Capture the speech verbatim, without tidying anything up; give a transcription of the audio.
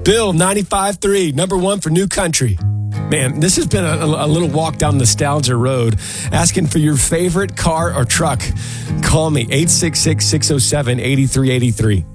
Bill, ninety-five three, number one for New Country. Man, this has been a, a little walk down nostalgia road, asking for your favorite car or truck. Call me, eight six six, six oh seven, eight three eight three.